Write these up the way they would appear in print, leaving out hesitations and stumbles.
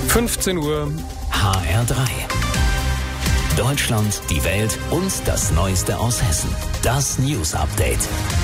15 Uhr. HR3. Deutschland, die Welt und das Neueste aus Hessen. Das News Update.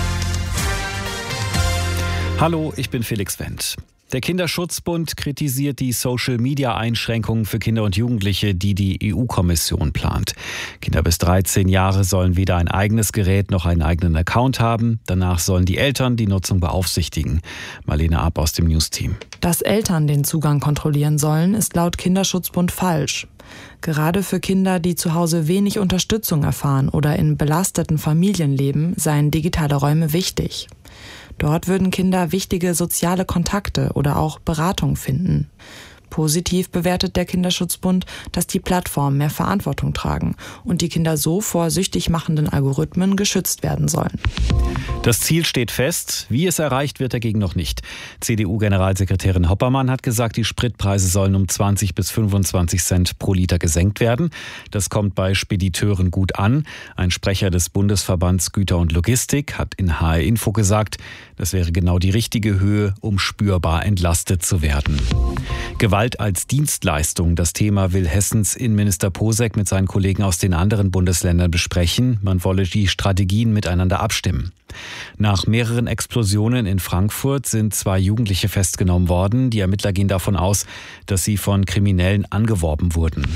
Hallo, ich bin Felix Wendt. Der Kinderschutzbund kritisiert die Social-Media-Einschränkungen für Kinder und Jugendliche, die die EU-Kommission plant. Kinder bis 13 Jahre sollen weder ein eigenes Gerät noch einen eigenen Account haben. Danach sollen die Eltern die Nutzung beaufsichtigen. Marlene Ab aus dem News-Team. Dass Eltern den Zugang kontrollieren sollen, ist laut Kinderschutzbund falsch. Gerade für Kinder, die zu Hause wenig Unterstützung erfahren oder in belasteten Familien leben, seien digitale Räume wichtig. Dort würden Kinder wichtige soziale Kontakte oder auch Beratung finden. Positiv bewertet der Kinderschutzbund, dass die Plattformen mehr Verantwortung tragen und die Kinder so vor süchtig machenden Algorithmen geschützt werden sollen. Das Ziel steht fest. Wie es erreicht wird, dagegen noch nicht. CDU-Generalsekretärin Hoppermann hat gesagt, die Spritpreise sollen um 20 bis 25 Cent pro Liter gesenkt werden. Das kommt bei Spediteuren gut an. Ein Sprecher des Bundesverbands Güter und Logistik hat in HR Info gesagt, das wäre genau die richtige Höhe, um spürbar entlastet zu werden. Gewalt als Dienstleistung. Das Thema will Hessens Innenminister Posek mit seinen Kollegen aus den anderen Bundesländern besprechen. Man wolle die Strategien miteinander abstimmen. Nach mehreren Explosionen in Frankfurt sind 2 Jugendliche festgenommen worden. Die Ermittler gehen davon aus, dass sie von Kriminellen angeworben wurden.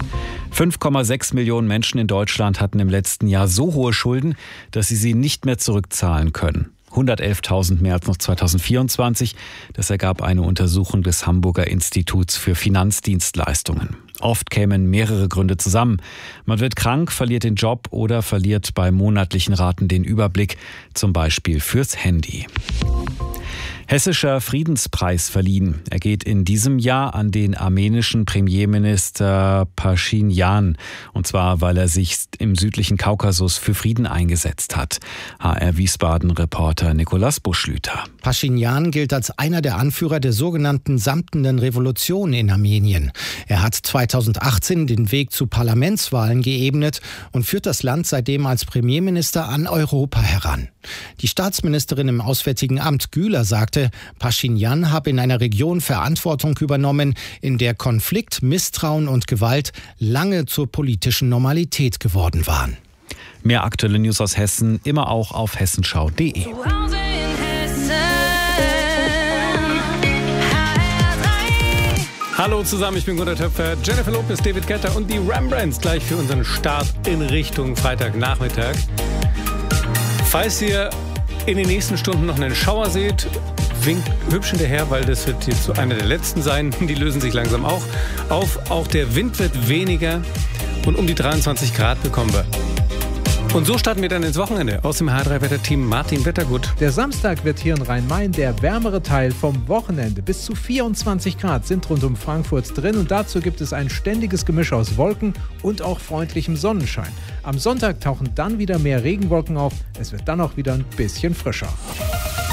5,6 Millionen Menschen in Deutschland hatten im letzten Jahr so hohe Schulden, dass sie nicht mehr zurückzahlen können. 111.000 mehr als noch 2024. Das ergab eine Untersuchung des Hamburger Instituts für Finanzdienstleistungen. Oft kämen mehrere Gründe zusammen. Man wird krank, verliert den Job oder verliert bei monatlichen Raten den Überblick, zum Beispiel fürs Handy. Hessischer Friedenspreis verliehen. Er geht in diesem Jahr an den armenischen Premierminister Paschinjan. Und zwar, weil er sich im südlichen Kaukasus für Frieden eingesetzt hat. HR Wiesbaden-Reporter Nikolaus Buschlüter. Paschinjan gilt als einer der Anführer der sogenannten Samtenen Revolution in Armenien. Er hat 2018 den Weg zu Parlamentswahlen geebnet und führt das Land seitdem als Premierminister an Europa heran. Die Staatsministerin im Auswärtigen Amt Güler sagte, Paschinjan habe in einer Region Verantwortung übernommen, in der Konflikt, Misstrauen und Gewalt lange zur politischen Normalität geworden waren. Mehr aktuelle News aus Hessen immer auch auf hessenschau.de. Hallo zusammen, ich bin Gunnar Töpfer, Jennifer Lopez, David Guetta und die Rembrandts gleich für unseren Start in Richtung Freitagnachmittag. Falls ihr in den nächsten Stunden noch einen Schauer seht, winkt hübsch hinterher, weil das wird jetzt so einer der letzten sein. Die lösen sich langsam auch auf. Auch der Wind wird weniger und um die 23 Grad bekommen wir. Und so starten wir dann ins Wochenende. Aus dem H3-Wetterteam Martin Wettergut. Der Samstag wird hier in Rhein-Main der wärmere Teil vom Wochenende. Bis zu 24 Grad sind rund um Frankfurt drin und dazu gibt es ein ständiges Gemisch aus Wolken und auch freundlichem Sonnenschein. Am Sonntag tauchen dann wieder mehr Regenwolken auf. Es wird dann auch wieder ein bisschen frischer.